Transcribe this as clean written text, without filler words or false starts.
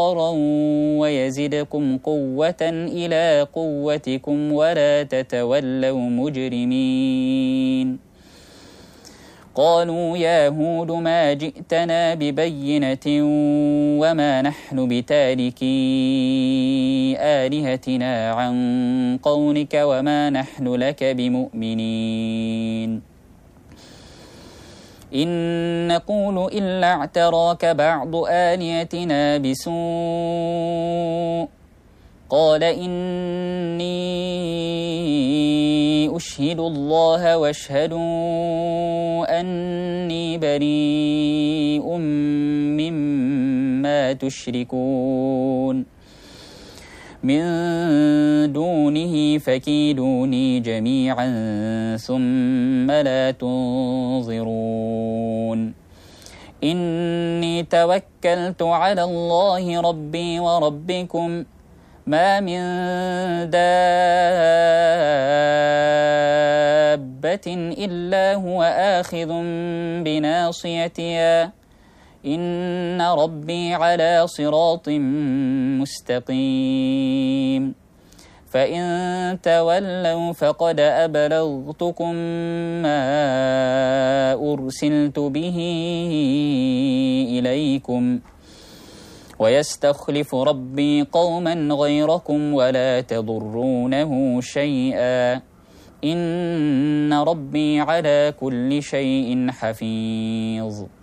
ويزدكم قوة إلى قوتكم ولا تتولوا مجرمين. قالوا يا هود ما جئتنا ببينة وما نحن بتاركي آلهتنا عن قولك وما نحن لك بمؤمنين. إن نقول إلا اعتراك بعض آلهتنا بسوء قال إني أشهد الله واشهدوا أني بريء مما تشركون من دونه فكيدوني جميعا ثم لا تنظرون. إني توكلت على الله ربي وربكم ما من دابة إلا هو آخذ بناصيتها إن ربي على صراط مستقيم. فإن تولوا فقد أبلغتكم ما أرسلت به إليكم ويستخلف ربي قوما غيركم ولا تضرونه شيئا إن ربي على كل شيء حفيظ.